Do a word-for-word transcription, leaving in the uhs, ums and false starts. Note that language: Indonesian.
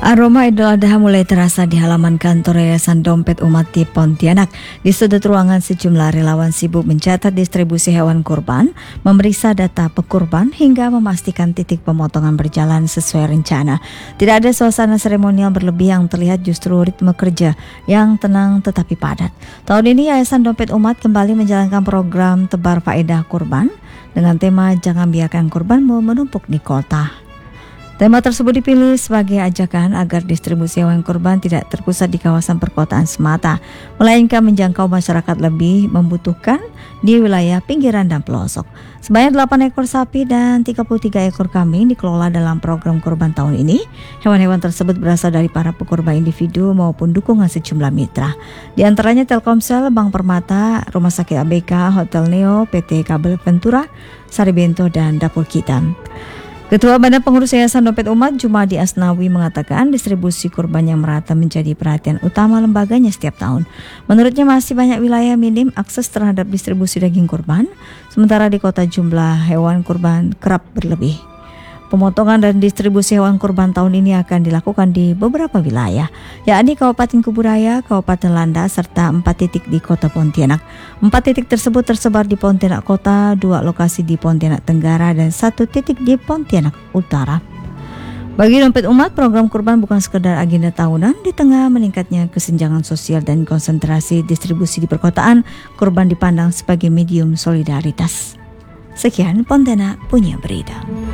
Aroma Idul Adha mulai terasa di halaman kantor Yayasan Dompet Umat di Pontianak. Di sudut ruangan sejumlah relawan sibuk mencatat distribusi hewan kurban, memeriksa data pekurban hingga memastikan titik pemotongan berjalan sesuai rencana. Tidak ada suasana seremonial berlebih yang terlihat, justru ritme kerja yang tenang tetapi padat. Tahun ini Yayasan Dompet Umat kembali menjalankan program Tebar Faedah Kurban dengan tema Jangan Biarkan Kurbanmu Menumpuk di Kota. Tema tersebut dipilih sebagai ajakan agar distribusi hewan kurban tidak terpusat di kawasan perkotaan semata, melainkan menjangkau masyarakat lebih membutuhkan di wilayah pinggiran dan pelosok. Sebanyak delapan ekor sapi dan tiga puluh tiga ekor kambing dikelola dalam program kurban tahun ini. Hewan-hewan tersebut berasal dari para pekurban individu maupun dukungan sejumlah mitra. Di antaranya Telkomsel, Bank Permata, Rumah Sakit A B K, Hotel Neo, P T Kabel Ventura, Saribento, dan Dapur Kita. Ketua Badan Pengurus Yayasan Dompet Umat Jumadi Asnawi mengatakan distribusi kurban yang merata menjadi perhatian utama lembaganya setiap tahun. Menurutnya masih banyak wilayah minim akses terhadap distribusi daging kurban, sementara di kota jumlah hewan kurban kerap berlebih. Pemotongan dan distribusi hewan kurban tahun ini akan dilakukan di beberapa wilayah, yakni Kabupaten Kuburaya, Kabupaten Landas, serta empat titik di Kota Pontianak. Empat titik tersebut tersebar di Pontianak Kota, dua lokasi di Pontianak Tenggara, dan satu titik di Pontianak Utara. Bagi Dompet Umat, program kurban bukan sekedar agenda tahunan. Di tengah meningkatnya kesenjangan sosial dan konsentrasi distribusi di perkotaan, kurban dipandang sebagai medium solidaritas. Sekian Pontianak Punya Berita.